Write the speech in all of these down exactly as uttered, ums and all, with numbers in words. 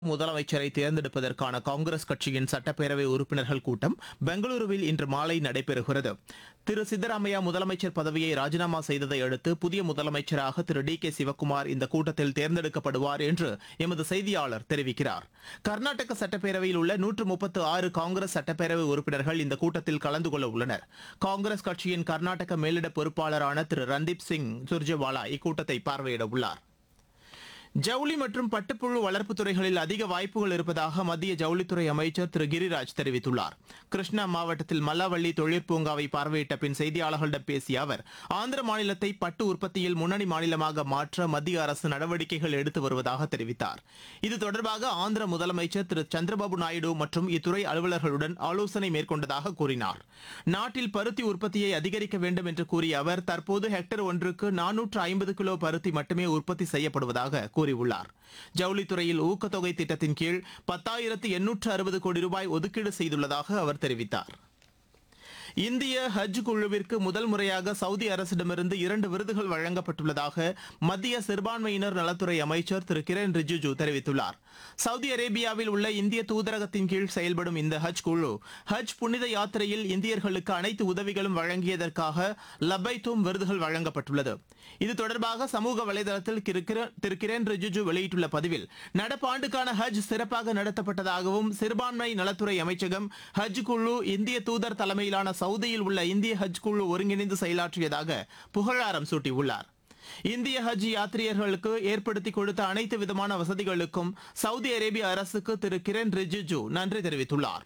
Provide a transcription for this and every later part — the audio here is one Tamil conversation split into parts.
முதலமைச்சரை தேர்ந்தெடுப்பதற்கான காங்கிரஸ் கட்சியின் சட்டப்பேரவை உறுப்பினர்கள் கூட்டம் பெங்களூருவில் இன்று மாலை நடைபெறுகிறது. திரு சித்தராமையா முதலமைச்சர் பதவியை ராஜினாமா செய்ததை அடுத்து புதிய முதலமைச்சராக திரு டி கே சிவக்குமார் இந்த கூட்டத்தில் தேர்ந்தெடுக்கப்படுவார் என்று எமது செய்தியாளர் தெரிவிக்கிறார். கர்நாடக சட்டப்பேரவையில் உள்ள நூற்று முப்பத்து ஆறு காங்கிரஸ் சட்டப்பேரவை உறுப்பினர்கள் இந்த கூட்டத்தில் கலந்து கொள்ள உள்ளனர். காங்கிரஸ் கட்சியின் கர்நாடக மேலிட பொறுப்பாளரான திரு ரந்தீப் சிங் சுர்ஜேவாலா இக்கூட்டத்தை பார்வையிட உள்ளார். ஜவுளி மற்றும் பட்டுப்புழு வளர்ப்பு துறைகளில் அதிக வாய்ப்புகள் இருப்பதாக மத்திய ஜவுளித்துறை அமைச்சர் திரு கிரிராஜ் தெரிவித்துள்ளார். கிருஷ்ணா மாவட்டத்தில் மல்லாவள்ளி தொழிற்பூங்காவை பார்வையிட்ட பின் செய்தியாளர்களிடம் பேசிய அவர், ஆந்திர மாநிலத்தை பட்டு உற்பத்தியில் முன்னணி மாநிலமாக மாற்ற மத்திய அரசு நடவடிக்கைகள் எடுத்து வருவதாக தெரிவித்தார். இது தொடர்பாக ஆந்திர முதலமைச்சர் திரு சந்திரபாபு நாயுடு மற்றும் இத்துறை அலுவலர்களுடன் ஆலோசனை மேற்கொண்டதாக கூறினார். நாட்டில் பருத்தி உற்பத்தியை அதிகரிக்க வேண்டும் என்று கூறிய அவர், தற்போது ஹெக்டேர் ஒன்றுக்கு நானூற்று ஐம்பது கிலோ பருத்தி மட்டுமே உற்பத்தி செய்யப்படுவதாக கூறியுள்ளார். ஜவுளித்துறையில் ஊக்கத்தொகை திட்டத்தின் கீழ் பத்தாயிரத்து எண்ணூற்று அறுபது கோடி ரூபாய் ஒதுக்கீடு செய்துள்ளதாக அவர் தெரிவித்தார். இந்திய ஹஜ் குழுவிற்கு முதல் முறையாக சவுதி அரசிடமிருந்து இரண்டு விருதுகள் வழங்கப்பட்டுள்ளதாக மத்திய சிறுபான்மையினர் நலத்துறை அமைச்சர் திரு கிரண் ரிஜிஜு தெரிவித்துள்ளார். சவுதி அரேபியாவில் உள்ள இந்திய தூதரகத்தின் கீழ் செயல்படும் இந்த ஹஜ் குழு ஹஜ் புனித யாத்திரையில் இந்தியர்களுக்கு அனைத்து உதவிகளும் வழங்கியதற்காக லபைத்தும் விருதுகள் வழங்கப்பட்டுள்ளது. இது தொடர்பாக சமூக வலைதளத்தில் திரு கிரண் ரிஜிஜு வெளியிட்டுள்ள பதிவில், நடப்பாண்டுக்கான ஹஜ் சிறப்பாக நடத்தப்பட்டதாகவும் சிறுபான்மை நலத்துறை அமைச்சகம் ஹஜ் குழு இந்திய தூதர் தலைமையிலான சவுதியில் உள்ள இந்திய ஹஜ் குழு ஒருங்கிணைந்து செயலாற்றியதாக புகழாரம் சூட்டியுள்ளார். இந்திய ஹஜ் யாத்ரீகர்களுக்கு ஏற்படுத்தி கொடுத்த அனைத்து விதமான வசதிகளுக்கும் சவுதி அரேபிய அரசுக்கு திரு கிரண் ரிஜிஜு நன்றி தெரிவித்துள்ளார்.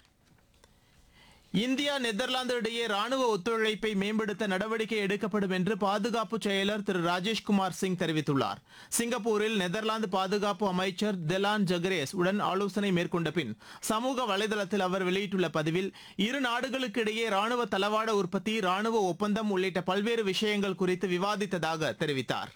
இந்தியா நெதர்லாந்து இடையே ராணுவ ஒத்துழைப்பை மேம்படுத்த நடவடிக்கை எடுக்கப்படும் என்று பாதுகாப்பு செயலர் திரு ராஜேஷ்குமார் சிங் தெரிவித்துள்ளார். சிங்கப்பூரில் நெதர்லாந்து பாதுகாப்பு அமைச்சர் தெலான் ஜக்ரேஸ் உடன் ஆலோசனை மேற்கொண்ட பின் சமூக வலைதளத்தில் அவர் வெளியிட்டுள்ள பதிவில், இரு நாடுகளுக்கு இடையே ராணுவ தளவாட உற்பத்தி, ராணுவ ஒப்பந்தம் உள்ளிட்ட பல்வேறு விஷயங்கள் குறித்து விவாதித்ததாக தெரிவித்தார்.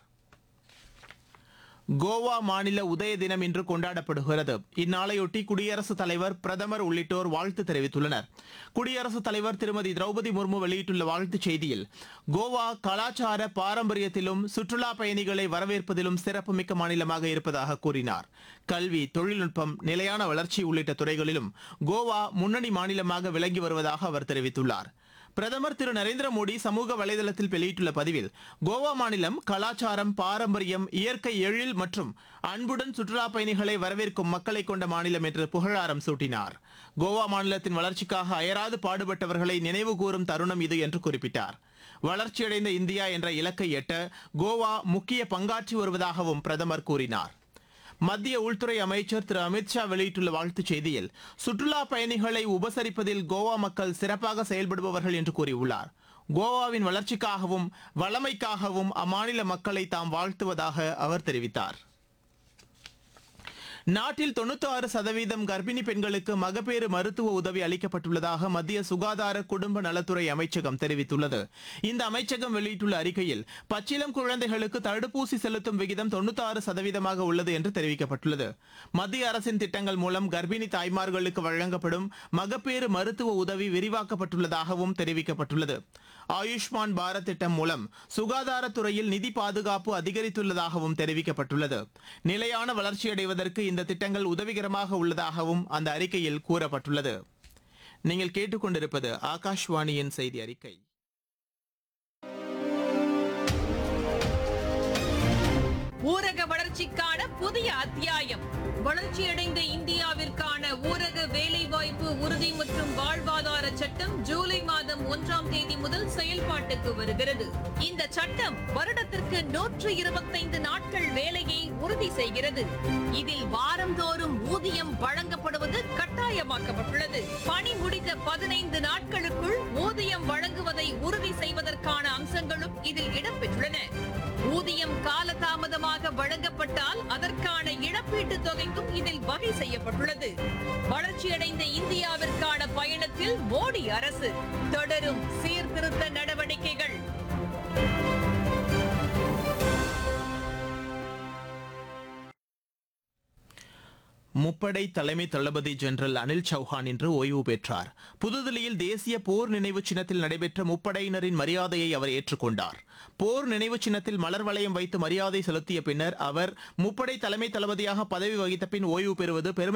கோவா மாநில உதய தினம் இன்று கொண்டாடப்படுகிறது. இந்நாளையொட்டி குடியரசுத் தலைவர், பிரதமர் உள்ளிட்டோர் வாழ்த்து தெரிவித்துள்ளனர். குடியரசுத் தலைவர் திருமதி திரௌபதி முர்மு வெளியிட்டுள்ள வாழ்த்துச் செய்தியில், கோவா கலாச்சார பாரம்பரியத்திலும் சுற்றுலா பயணிகளை வரவேற்பதிலும் சிறப்புமிக்க மாநிலமாக இருப்பதாக கூறினார். கல்வி, தொழில்நுட்பம், நிலையான வளர்ச்சி உள்ளிட்ட துறைகளிலும் கோவா முன்னணி மாநிலமாக விளங்கி வருவதாக அவர் தெரிவித்துள்ளார். பிரதமர் திரு நரேந்திர மோடி சமூக வலைதளத்தில் வெளியிட்டுள்ள பதிவில், கோவா மாநிலம் கலாச்சாரம், பாரம்பரியம், இயற்கை எழில் மற்றும் அன்புடன் சுற்றுலா பயணிகளை வரவேற்கும் மக்களை கொண்ட மாநிலம் என்று புகழாரம் சூட்டினார். கோவா மாநிலத்தின் வளர்ச்சிக்காக அயராது பாடுபட்டவர்களை நினைவு கூறும் தருணம் இது என்று குறிப்பிட்டார். வளர்ச்சியடைந்த இந்தியா என்ற இலக்கை எட்ட கோவா முக்கிய பங்காற்றி வருவதாகவும் பிரதமர் கூறினார். மத்திய உள்துறை அமைச்சர் திரு அமித்ஷா வெளியிட்டுள்ள வாழ்த்துச் செய்தியில், சுற்றுலா பயணிகளை உபசரிப்பதில் கோவா மக்கள் சிறப்பாக செயல்படுபவர்கள் என்று கூறியுள்ளார். கோவாவின் வளர்ச்சிக்காகவும் வளமைக்காகவும் அம்மாநில மக்களை தாம் வாழ்த்துவதாக அவர் தெரிவித்தார். நாட்டில் தொண்ணூற்றி ஆறு சதவீதம் கர்ப்பிணி பெண்களுக்கு மகப்பேறு மருத்துவ உதவி அளிக்கப்பட்டுள்ளதாக மத்திய சுகாதார குடும்ப நலத்துறை அமைச்சகம் தெரிவித்துள்ளது. இந்த அமைச்சகம் வெளியிட்டுள்ள அறிக்கையில், பச்சிளம் குழந்தைகளுக்கு தடுப்பூசி செலுத்தும் விகிதம் தொண்ணூற்றி ஆறு சதவீதமாக உள்ளது என்று தெரிவிக்கப்பட்டுள்ளது. மத்திய அரசின் திட்டங்கள் மூலம் கர்ப்பிணி தாய்மார்களுக்கு வழங்கப்படும் மகப்பேறு மருத்துவ உதவி விரிவாக்கப்பட்டுள்ளதாகவும் தெரிவிக்கப்பட்டுள்ளது. ஆயுஷ்மான் பாரத் திட்டம் மூலம் சுகாதாரத்துறையில் நிதி பாதுகாப்பு அதிகரித்துள்ளதாகவும் தெரிவிக்கப்பட்டுள்ளது. நிலையான வளர்ச்சியடைவதற்கு இந்த திட்டங்கள் உதவிகரமாக உள்ளதாகவும் அந்த அறிக்கையில் கூறப்பட்டுள்ளது. நீங்கள் கேட்டுக்கொண்டிருப்பது ஆகாஷ்வாணியின் செய்தி அறிக்கை. ஊரக வளர்ச்சிக்கான புதிய அத்தியாயம். வளர்ச்சியடைந்த இந்தியாவிற்கான ஊரக வேலைவாய்ப்பு உறுதி மற்றும் வாழ்வாதார சட்டம் ஜூலை மாதம் ஒன்றாம் தேதி முதல் செயல்பாட்டுக்கு வருகிறது. இந்த சட்டம் வருடத்திற்கு நூற்று இருபத்தைந்து நாட்கள் வேலையை உறுதி செய்கிறது. இதில் வாரந்தோறும் ஊதியம் வழங்கப்படுவது கட்டாயமாக்கப்பட்டுள்ளது. பணி முடிந்த பதினைந்து நாட்களுக்குள் ஊதியம் வழங்குவதை உறுதி செய்வதற்கான அம்சங்களும் இதில் இடம்பெற்றுள்ளன. ஊதியம் காலதாமதமாக வழங்கப்பட்டால் அதற்கான இழப்பீட்டுத் தொகைக்கும் இதில் வகை செய்யப்பட்டுள்ளது. வளர்ச்சியடைந்த இந்தியாவிற்கான பயணத்தில் மோடி அரசு தொடரும் சீர்திருத்த நடவடிக்கைகள். முப்படை தலைமை தளபதி ஜெனரல் அனில் சௌஹான் இன்று ஓய்வு பெற்றார். புதுதில்லியில் தேசிய போர் நினைவு சின்னத்தில் நடைபெற்ற முப்படையினரின் மரியாதையை அவர் ஏற்றுக்கொண்டார். போர் நினைவு சின்னத்தில் மலர் வளையம் வைத்து மரியாதை செலுத்திய பின்னர் அவர் முப்படை தலைமை தளபதியாக பதவி வகித்த பின் ஓய்வு பெறுவது பெருமை